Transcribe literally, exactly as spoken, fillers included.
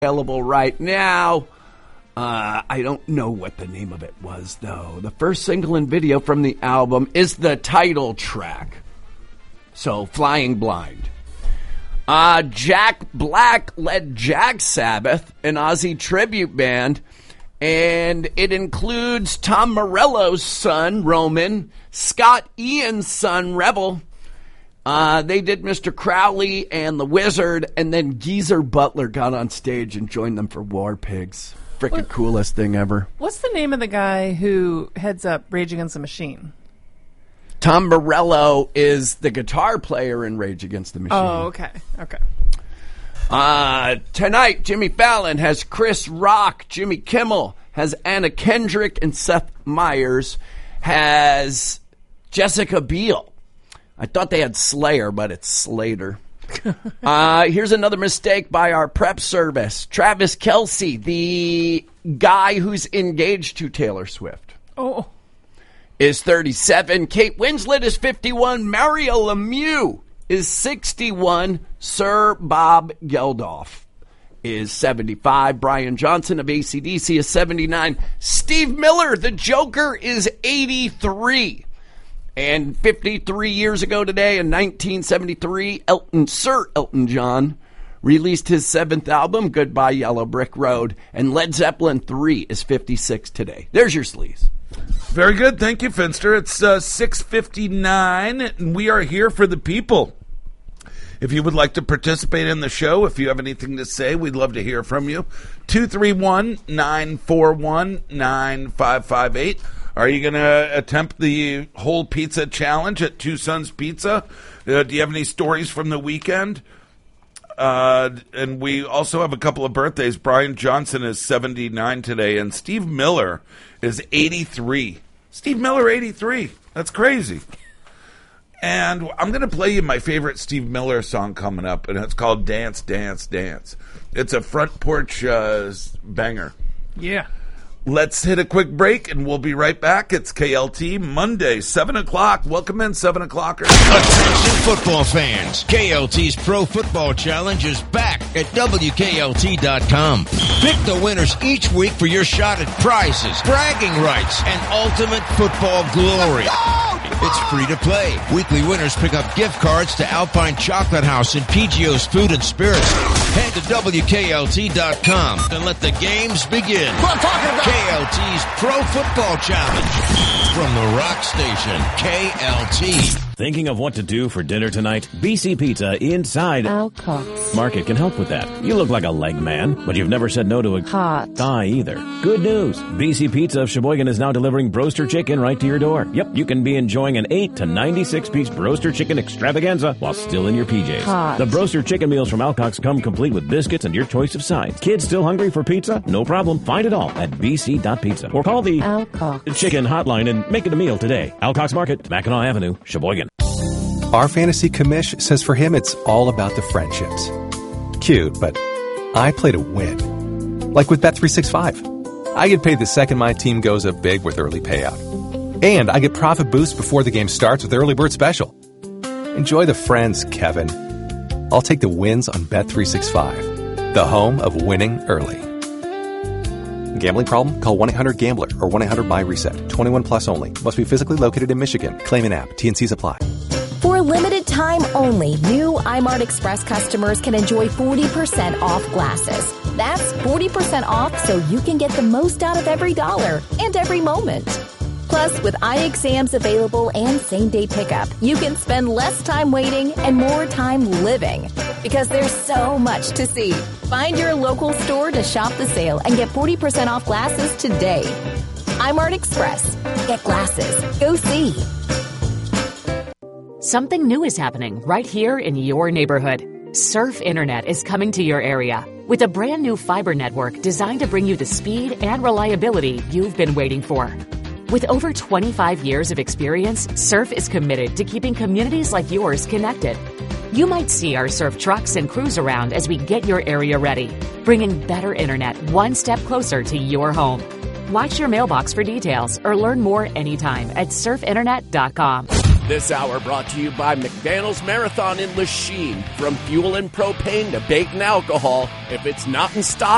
available right now. Uh, I don't know what the name of it was, though. The first single and video from the album is the title track. So, Flying Blind. Uh, Jack Black led Jack Sabbath, an Aussie tribute band, and it includes Tom Morello's son, Roman, Scott Ian's son, Rebel. Uh, they did Mister Crowley and The Wizard, and then Geezer Butler got on stage and joined them for War Pigs. Freaking what, coolest thing ever. What's the name of the guy who heads up Rage Against the Machine? Tom Morello is the guitar player in Rage Against the Machine. Oh, okay. Okay. Uh, tonight, Jimmy Fallon has Chris Rock. Jimmy Kimmel has Anna Kendrick, and Seth Meyers has Jessica Biel. I thought they had Slayer, but it's Slater. uh, here's another mistake by our prep service. Travis Kelce, the guy who's engaged to Taylor Swift, oh, is thirty-seven. Kate Winslet is fifty-one. Mario Lemieux is sixty-one. Sir Bob Geldof is seventy-five. Brian Johnson of A C D C is seventy-nine. Steve Miller, the Joker, is eighty-three. And fifty-three years ago today, in nineteen seventy-three, Elton, Sir Elton John released his seventh album, Goodbye Yellow Brick Road. And Led Zeppelin three is fifty-six today. There's your sleaze. Very good. Thank you, Finster. It's uh, six fifty-nine, and we are here for the people. If you would like to participate in the show, if you have anything to say, we'd love to hear from you. two three one, nine four one, nine five five eight. Are you going to attempt the whole pizza challenge at Two Sons Pizza? Uh, do you have any stories from the weekend? Uh, and we also have a couple of birthdays. Brian Johnson is seventy-nine today, and Steve Miller is eighty-three. Steve Miller, eighty-three. That's crazy. And I'm going to play you my favorite Steve Miller song coming up, and it's called Dance, Dance, Dance. It's a front porch uh, banger. Yeah. Let's hit a quick break, and we'll be right back. It's K L T Monday, seven o'clock. Welcome in, seven o'clockers. Attention football fans. K L T's Pro Football Challenge is back at W K L T dot com. Pick the winners each week for your shot at prizes, bragging rights, and ultimate football glory. It's free to play. Weekly winners pick up gift cards to Alpine Chocolate House and P G O's Food and Spirits. Head to W K L T dot com and let the games begin. What I'm talking about. K L T's Pro Football Challenge from the Rock Station, K L T. Thinking of what to do for dinner tonight? B C Pizza inside Alcox Market can help with that. You look like a leg man, but you've never said no to a hot thigh either. Good news. B C Pizza of Sheboygan is now delivering Broaster Chicken right to your door. Yep, you can be enjoying an eight to ninety-six piece Broaster Chicken extravaganza while still in your P Js. Hot. The Broaster Chicken meals from Alcox come complete with biscuits and your choice of sides. Kids still hungry for pizza? No problem. Find it all at b c dot pizza or call the Alcox Chicken Hotline and make it a meal today. Alcox Market, Mackinac Avenue, Sheboygan. Our fantasy commish says for him it's all about the friendships. Cute, but I play to win. Like with Bet three sixty-five. I get paid the second my team goes up big with early payout. And I get profit boost before the game starts with Early Bird Special. Enjoy the friends, Kevin. I'll take the wins on Bet three sixty-five, the home of winning early. Gambling problem? Call one eight hundred gambler or one eight hundred my reset. twenty-one plus only. Must be physically located in Michigan. Claim an app. T and Cs apply. For a limited time only, new iMart Express customers can enjoy forty percent off glasses. That's forty percent off so you can get the most out of every dollar and every moment. Plus, with eye exams available and same-day pickup, you can spend less time waiting and more time living. Because there's so much to see. Find your local store to shop the sale and get forty percent off glasses today. iMart Express. Get glasses. Go see. Something new is happening right here in your neighborhood. Surf Internet is coming to your area with a brand new fiber network designed to bring you the speed and reliability you've been waiting for. With over twenty-five years of experience, Surf is committed to keeping communities like yours connected. You might see our Surf trucks and crews around as we get your area ready, bringing better internet one step closer to your home. Watch your mailbox for details or learn more anytime at surf internet dot com. This hour brought to you by McDaniel's Marathon in Lachine. From fuel and propane to bacon alcohol, if it's not in stock,